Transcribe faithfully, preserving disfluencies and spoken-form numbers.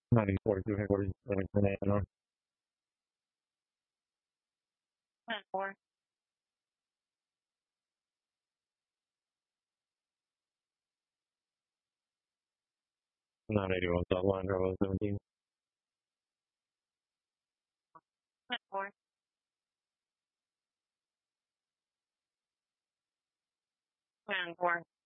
ninety forty-two headquarters, Livingston, Illinois. ten four. nine eighty-one South Line, Drive seventeen. ten four. ten four.